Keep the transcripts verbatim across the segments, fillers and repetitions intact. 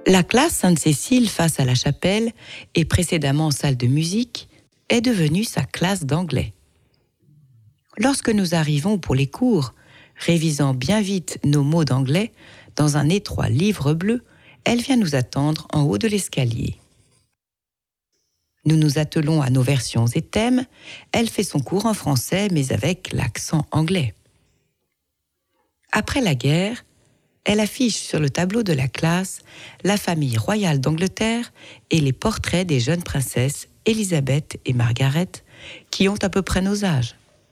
La classe Sainte-Cécile face à la chapelle, et précédemment salle de musique, est devenue sa classe d'anglais. Lorsque nous arrivons pour les cours, révisant bien vite nos mots d'anglais, dans un étroit livre bleu, elle vient nous attendre en haut de l'escalier. Nous nous attelons à nos versions et thèmes, elle fait son cours en français mais avec l'accent anglais. Après la guerre, elle affiche sur le tableau de la classe la famille royale d'Angleterre et les portraits des jeunes princesses Élisabeth et Margaret qui ont à peu près nos âges.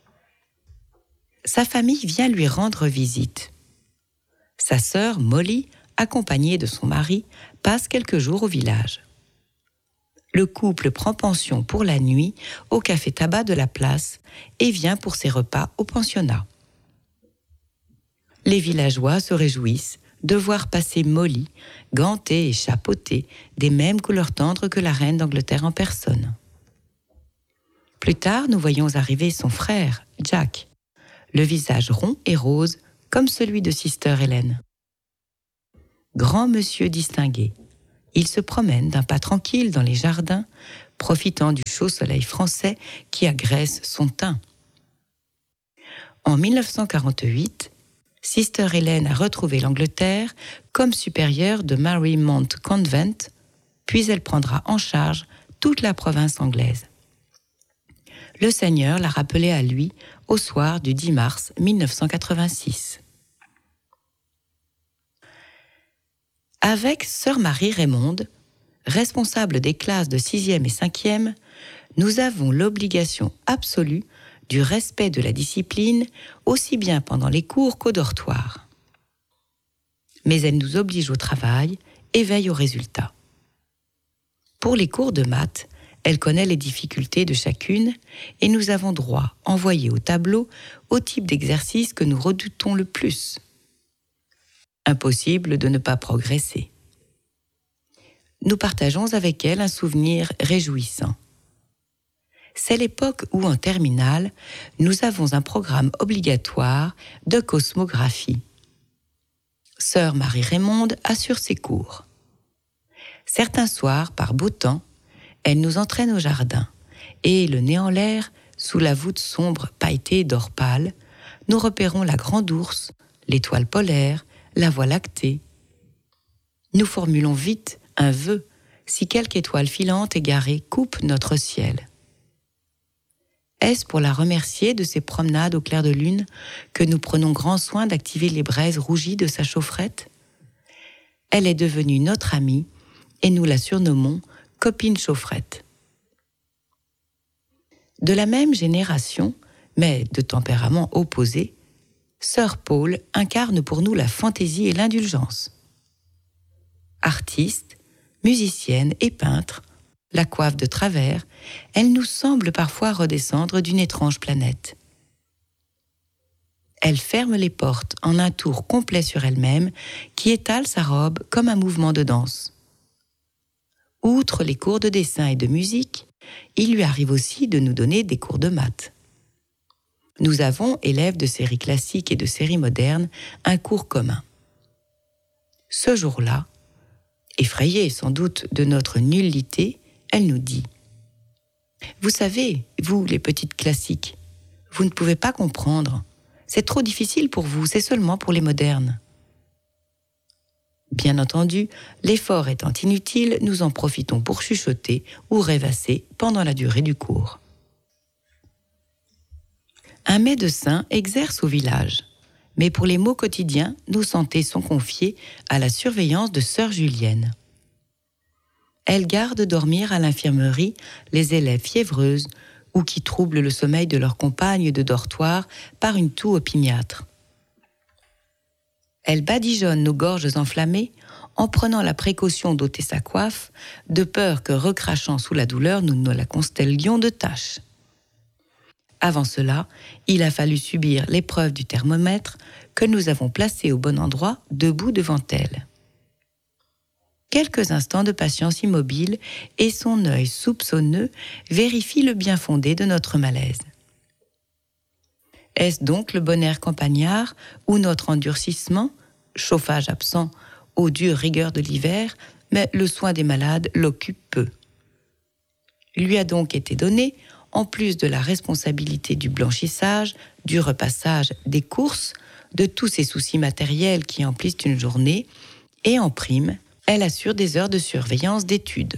Sa famille vient lui rendre visite. Sa sœur Molly, accompagnée de son mari, passe quelques jours au village. Le couple prend pension pour la nuit au café-tabac de la place et vient pour ses repas au pensionnat. Les villageois se réjouissent de voir passer Molly, gantée et chapeautée, des mêmes couleurs tendres que la reine d'Angleterre en personne. Plus tard, nous voyons arriver son frère, Jack, le visage rond et rose comme celui de Sister Hélène. Grand monsieur distingué, il se promène d'un pas tranquille dans les jardins, profitant du chaud soleil français qui agresse son teint. En mille neuf cent quarante-huit, Sister Hélène a retrouvé l'Angleterre comme supérieure de Marymount Convent, puis elle prendra en charge toute la province anglaise. Le Seigneur l'a rappelé à lui au soir du dix mars mille neuf cent quatre-vingt-six. Avec sœur Marie Raymonde, responsable des classes de sixième et cinquième, nous avons l'obligation absolue du respect de la discipline, aussi bien pendant les cours qu'au dortoir. Mais elle nous oblige au travail et veille aux résultats. Pour les cours de maths, elle connaît les difficultés de chacune et nous avons droit, envoyé au tableau, au type d'exercice que nous redoutons le plus. Impossible de ne pas progresser. Nous partageons avec elle un souvenir réjouissant. C'est l'époque où, en terminale, nous avons un programme obligatoire de cosmographie. Sœur Marie Raymonde assure ses cours. Certains soirs, par beau temps, elle nous entraîne au jardin et, le nez en l'air, sous la voûte sombre pailletée d'or pâle, nous repérons la grande ours, l'étoile polaire, la voie lactée. Nous formulons vite un vœu si quelque étoile filante égarée coupe notre ciel. Est-ce pour la remercier de ses promenades au clair de lune que nous prenons grand soin d'activer les braises rougies de sa chaufferette ? Elle est devenue notre amie et nous la surnommons Copine Chaufferette. De la même génération, mais de tempérament opposé, Sœur Paul incarne pour nous la fantaisie et l'indulgence. Artiste, musicienne et peintre, la coiffe de travers, elle nous semble parfois redescendre d'une étrange planète. Elle ferme les portes en un tour complet sur elle-même qui étale sa robe comme un mouvement de danse. Outre les cours de dessin et de musique, il lui arrive aussi de nous donner des cours de maths. Nous avons, élèves de séries classiques et de séries modernes, un cours commun. Ce jour-là, effrayée sans doute de notre nullité, elle nous dit « Vous savez, vous, les petites classiques, vous ne pouvez pas comprendre. C'est trop difficile pour vous, c'est seulement pour les modernes. » Bien entendu, l'effort étant inutile, nous en profitons pour chuchoter ou rêvasser pendant la durée du cours. Un médecin exerce au village, mais pour les maux quotidiens, nos santés sont confiées à la surveillance de sœur Julienne. Elle garde dormir à l'infirmerie les élèves fiévreuses ou qui troublent le sommeil de leurs compagnes de dortoir par une toux opiniâtre. Elle badigeonne nos gorges enflammées en prenant la précaution d'ôter sa coiffe, de peur que, recrachant sous la douleur, nous ne la constellions de taches. Avant cela, il a fallu subir l'épreuve du thermomètre que nous avons placé au bon endroit, debout devant elle. Quelques instants de patience immobile et son œil soupçonneux vérifie le bien fondé de notre malaise. Est-ce donc le bon air campagnard ou notre endurcissement, chauffage absent aux dures rigueurs de l'hiver, mais le soin des malades l'occupe peu. Il lui a donc été donné, en plus de la responsabilité du blanchissage, du repassage, des courses, de tous ces soucis matériels qui emplissent une journée, et en prime, elle assure des heures de surveillance d'études.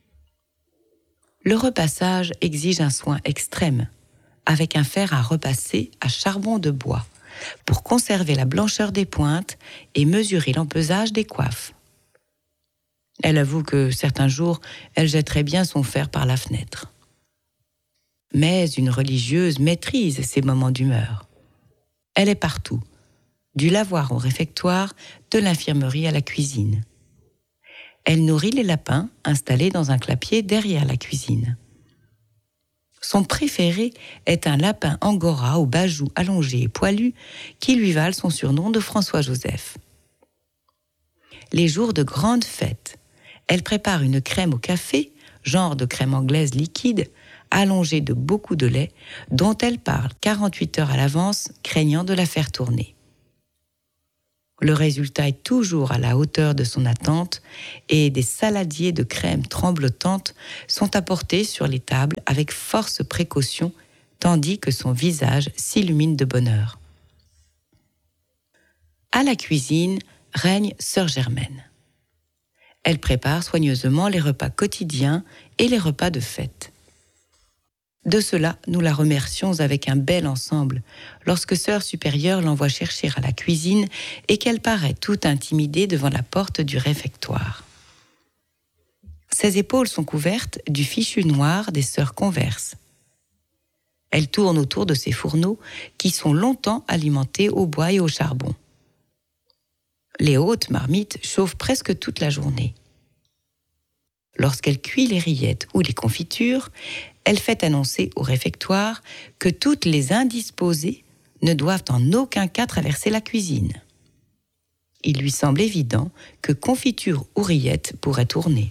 Le repassage exige un soin extrême, avec un fer à repasser à charbon de bois, pour conserver la blancheur des pointes et mesurer l'empesage des coiffes. Elle avoue que certains jours, elle jetterait bien son fer par la fenêtre. Mais une religieuse maîtrise ses moments d'humeur. Elle est partout, du lavoir au réfectoire, de l'infirmerie à la cuisine. Elle nourrit les lapins installés dans un clapier derrière la cuisine. Son préféré est un lapin angora aux bas joues allongés et poilus qui lui valent son surnom de François-Joseph. Les jours de grandes fêtes, elle prépare une crème au café, genre de crème anglaise liquide, allongée de beaucoup de lait, dont elle parle quarante-huit heures à l'avance, craignant de la faire tourner. Le résultat est toujours à la hauteur de son attente et des saladiers de crème tremblotantes sont apportés sur les tables avec force précaution, tandis que son visage s'illumine de bonheur. À la cuisine règne Sœur Germaine. Elle prépare soigneusement les repas quotidiens et les repas de fête. De cela, nous la remercions avec un bel ensemble, lorsque Sœur supérieure l'envoie chercher à la cuisine et qu'elle paraît tout intimidée devant la porte du réfectoire. Ses épaules sont couvertes du fichu noir des sœurs converses. Elle tourne autour de ces fourneaux qui sont longtemps alimentés au bois et au charbon. Les hautes marmites chauffent presque toute la journée. Lorsqu'elle cuit les rillettes ou les confitures, elle fait annoncer au réfectoire que toutes les indisposées ne doivent en aucun cas traverser la cuisine. Il lui semble évident que confiture ou rillettes pourraient tourner.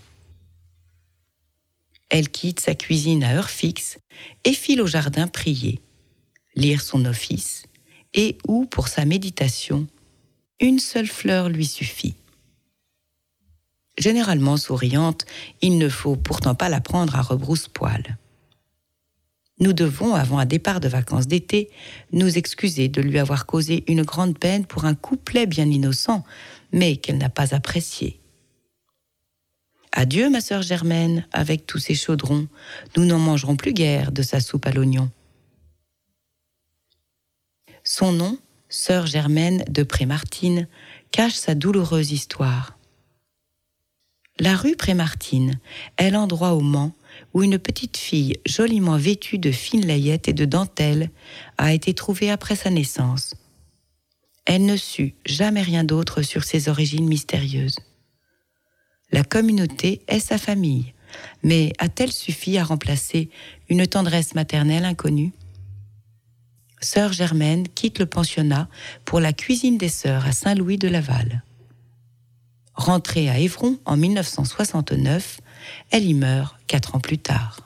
Elle quitte sa cuisine à heure fixe et file au jardin prier, lire son office et où, pour sa méditation, une seule fleur lui suffit. Généralement souriante, il ne faut pourtant pas la prendre à rebrousse-poil. Nous devons, avant un départ de vacances d'été, nous excuser de lui avoir causé une grande peine pour un couplet bien innocent, mais qu'elle n'a pas apprécié. Adieu, ma sœur Germaine, avec tous ces chaudrons, nous n'en mangerons plus guère de sa soupe à l'oignon. Son nom, Sœur Germaine de Prémartine, cache sa douloureuse histoire. La rue Prémartine est l'endroit au Mans où une petite fille joliment vêtue de fines layettes et de dentelles a été trouvée après sa naissance. Elle ne sut jamais rien d'autre sur ses origines mystérieuses. La communauté est sa famille, mais a-t-elle suffi à remplacer une tendresse maternelle inconnue ? Sœur Germaine quitte le pensionnat pour la cuisine des sœurs à Saint-Louis de Laval. Rentrée à Évron en mille neuf cent soixante-neuf, elle y meurt quatre ans plus tard.